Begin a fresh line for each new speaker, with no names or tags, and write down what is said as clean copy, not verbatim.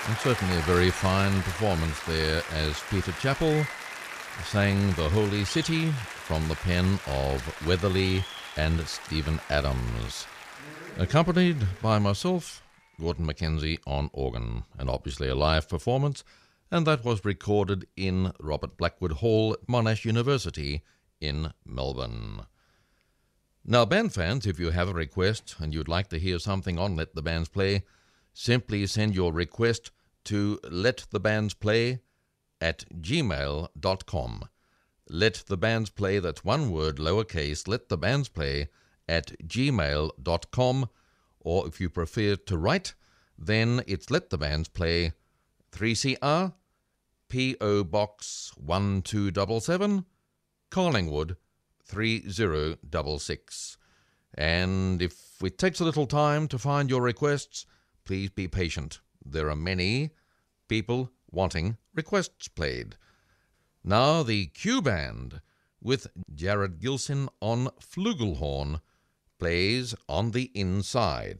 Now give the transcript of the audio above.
And certainly a very fine performance there as Peter Chappell sang The Holy City from the pen of Weatherly and Stephen Adams, accompanied by myself, Gordon Mackenzie, on organ, and obviously a live performance, and that was recorded in Robert Blackwood Hall at Monash University in Melbourne. Now, band fans, if you have a request and you'd like to hear something on Let the Bands Play, simply send your request to letthebandsplay@gmail.com. Let the Bands Play, that's one word, lowercase, letthebandsplay@gmail.com, or if you prefer to write, then it's Let the Bands Play, 3CR, P.O. Box 1277, Collingwood 3066. And if it takes a little time to find your requests, please be patient. There are many people wanting requests played. Now the Q Band, with Jared Gilson on flugelhorn, plays On the Inside.